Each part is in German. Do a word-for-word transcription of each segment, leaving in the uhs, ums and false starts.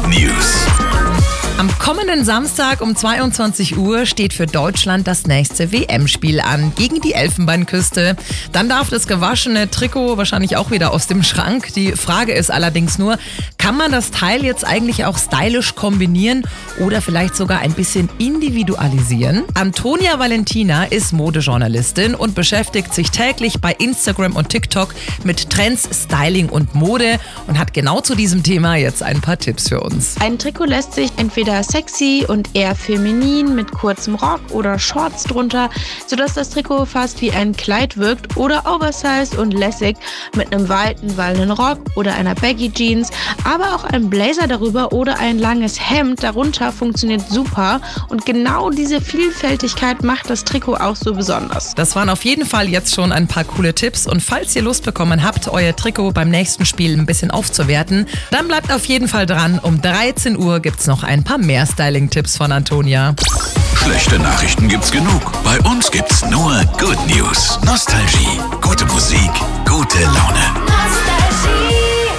News. Am kommenden Samstag um zweiundzwanzig Uhr steht für Deutschland das nächste W M-Spiel an, gegen die Elfenbeinküste. Dann darf das gewaschene Trikot wahrscheinlich auch wieder aus dem Schrank. Die Frage ist allerdings nur, kann man das Teil jetzt eigentlich auch stylisch kombinieren oder vielleicht sogar ein bisschen individualisieren? Antonia Valentina ist Modejournalistin und beschäftigt sich täglich bei Instagram und TikTok mit Trends, Styling und Mode und hat genau zu diesem Thema jetzt ein paar Tipps für uns. Ein Trikot lässt sich entweder sexy und eher feminin mit kurzem Rock oder Shorts drunter, sodass das Trikot fast wie ein Kleid wirkt, oder oversized und lässig mit einem weiten, wallenden Rock oder einer Baggy Jeans, aber auch ein Blazer darüber oder ein langes Hemd darunter funktioniert super, und genau diese Vielfältigkeit macht das Trikot auch so besonders. Das waren auf jeden Fall jetzt schon ein paar coole Tipps, und falls ihr Lust bekommen habt, euer Trikot beim nächsten Spiel ein bisschen aufzuwerten, dann bleibt auf jeden Fall dran. Um dreizehn Uhr gibt's noch ein paar mehr Styling-Tipps von Antonia. Schlechte Nachrichten gibt's genug. Bei uns gibt's nur Good News. Nostalgie, gute Musik, gute Laune. Nostalgie.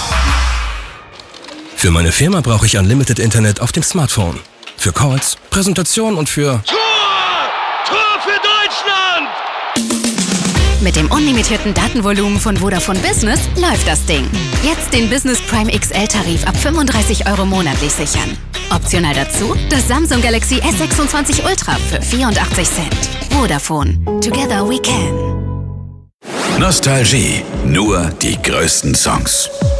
Für meine Firma brauche ich Unlimited Internet auf dem Smartphone. Für Calls, Präsentation und für... Tor! Tor für Deutschland! Mit dem unlimitierten Datenvolumen von Vodafone Business läuft das Ding. Jetzt den Business Prime X L-Tarif ab fünfunddreißig Euro monatlich sichern. Optional dazu das Samsung Galaxy S sechsundzwanzig Ultra für vierundachtzig Cent. Vodafone. Together we can. Nostalgie, nur die größten Songs.